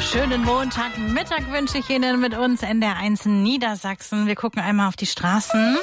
Schönen Montagmittag wünsche ich Ihnen mit uns NDR1 Niedersachsen. Wir gucken einmal auf die Straßen.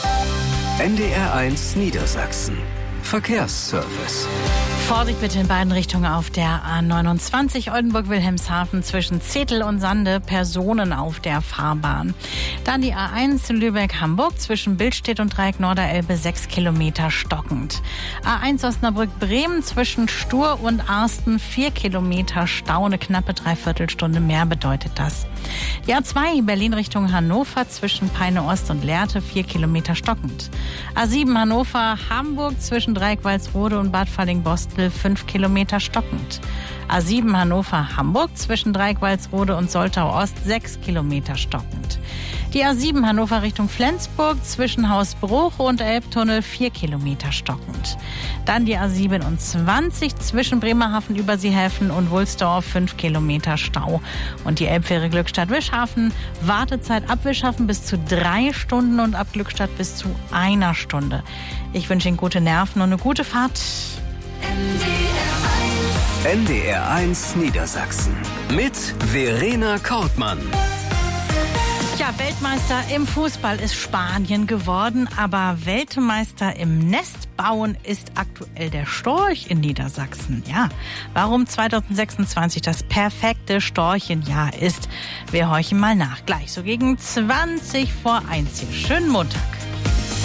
NDR1 Niedersachsen. Verkehrsservice. Vorsicht bitte in beiden Richtungen auf der A29 Oldenburg-Wilhelmshaven zwischen Zetel und Sande, Personen auf der Fahrbahn. Dann die A1 Lübeck-Hamburg zwischen Billstedt und Dreieck Norderelbe 6 Kilometer stockend. A1 Osnabrück-Bremen zwischen Stur und Arsten 4 Kilometer Stau, eine knappe Dreiviertelstunde mehr bedeutet das. Die A2 Berlin Richtung Hannover zwischen Peine Ost und Lehrte 4 Kilometer stockend. A7 Hannover-Hamburg zwischen Dreieck-Walsrode und Bad Falling-Bostel 5 Kilometer stockend. A7 Hannover-Hamburg zwischen Dreieck-Walsrode und Soltau-Ost 6 Kilometer stockend. Die A7 Hannover Richtung Flensburg zwischen Hausbruch und Elbtunnel 4 Kilometer stockend. Dann die A27 zwischen Bremerhaven, Überseehäfen und Wulsdorf 5 Kilometer Stau. Und die Elbfähre Glückstadt-Wischhafen, Wartezeit ab Wischhafen bis zu 3 Stunden und ab Glückstadt bis zu 1 Stunde. Ich wünsche Ihnen gute Nerven und eine gute Fahrt. NDR1 Niedersachsen mit Verena Kortmann. Ja, Weltmeister im Fußball ist Spanien geworden, aber Weltmeister im Nestbauen ist aktuell der Storch in Niedersachsen. Ja, warum 2026 das perfekte Storchenjahr ist, wir horchen mal nach. Gleich so gegen 20 vor 1 hier. Schönen Montag.